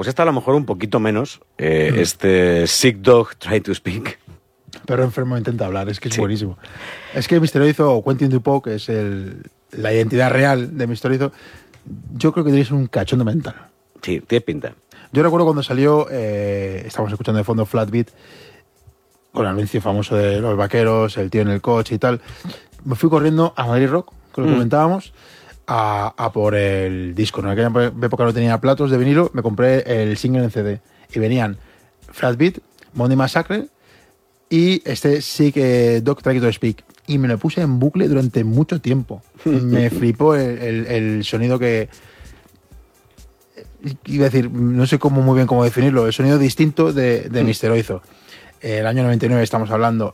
Pues esta a lo mejor un poquito menos. Este Sick Dog Try to Speak. Perro enfermo intenta hablar, es que es buenísimo. Es que Misterioso, o Quentin Dupieux, que es la identidad real de Misterioso, yo creo que tienes un cachondo mental. Sí, tiene pinta. Yo recuerdo cuando salió, estábamos escuchando de fondo Flatbeat, con el anuncio famoso de los vaqueros, el tío en el coche y tal. Me fui corriendo a Madrid Rock, que lo comentábamos, a por el disco. En aquella época no tenía platos de vinilo, me compré el single en CD. Y venían Flatbeat, Money Massacre y este Sick Dog Try to Speak. Y me lo puse en bucle durante mucho tiempo. Me flipó el sonido que... Iba a decir, no sé muy bien cómo definirlo, el sonido distinto de Misterioso. El año 99 estamos hablando.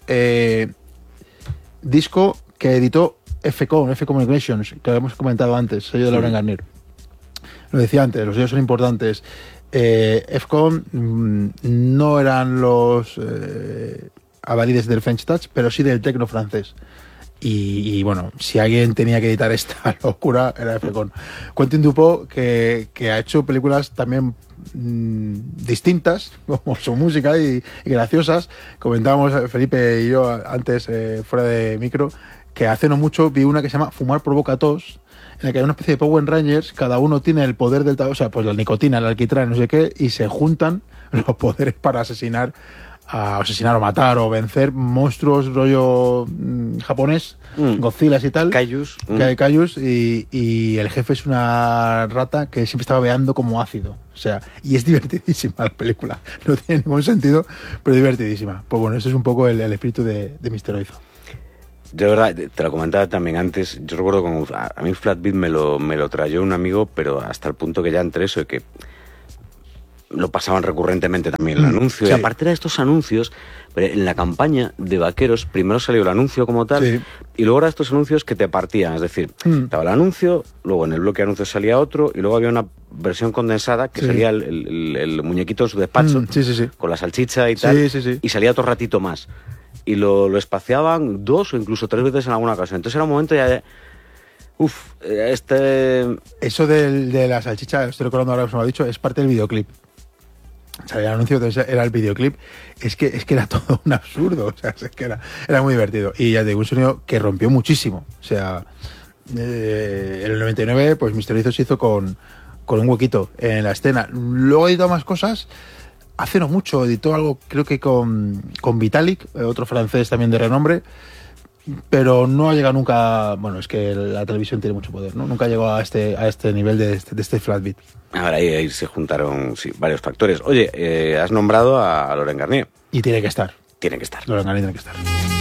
Disco que editó F Communications, que hemos comentado antes, sello de Laurent Garnier. Lo decía antes, los sellos son importantes. F-Com no eran los avalides del French Touch, pero sí del tecno francés. Y bueno, si alguien tenía que editar esta locura, era F-Com. Quentin Dupieux, que ha hecho películas también distintas, como su música y graciosas. Comentábamos Felipe y yo antes, fuera de micro, que hace no mucho vi una que se llama Fumar provoca tos, en la que hay una especie de Power Rangers, cada uno tiene el poder del tabaco, o sea, pues la nicotina, el alquitrán, no sé qué, y se juntan los poderes para asesinar o matar o vencer monstruos rollo japonés, Godzilla y tal. Kaijus. Kaijus, y el jefe es una rata que siempre estaba beando como ácido. O sea, y es divertidísima la película. No tiene ningún sentido, pero divertidísima. Pues bueno, ese es un poco el espíritu de Misterioso. De verdad, te lo comentaba también antes, yo recuerdo como a mí Flatbeat me lo trayó un amigo, pero hasta el punto que ya entre eso de que lo pasaban recurrentemente también el anuncio. Sí. Y aparte de estos anuncios, en la campaña de Vaqueros, primero salió el anuncio como tal, Sí. y luego eran estos anuncios que te partían. Es decir, estaba el anuncio, luego en el bloque de anuncios salía otro, y luego había una versión condensada que salía el muñequito en su despacho, con la salchicha y tal, y salía otro ratito más. Y lo espaciaban 2 o incluso 3 veces en alguna ocasión. Entonces era un momento ya de... Eso de la salchicha, estoy recordando ahora que se me ha dicho, es parte del videoclip. O sea, el anuncio era el videoclip. Es que era todo un absurdo. O sea, es que era muy divertido. Y ya te digo, un sonido que rompió muchísimo. O sea, en el 99, pues Misterioso se hizo con un huequito en la escena. Luego editó más cosas. Hace no mucho editó algo, creo que con Vitalik, otro francés también de renombre, pero no ha llegado nunca. Bueno, es que la televisión tiene mucho poder, ¿no? Nunca llegó a este nivel de este Flatbeat. Ahora ahí se juntaron varios factores. Oye, has nombrado a Laurent Garnier. Y tiene que estar. Tiene que estar. Laurent Garnier tiene que estar.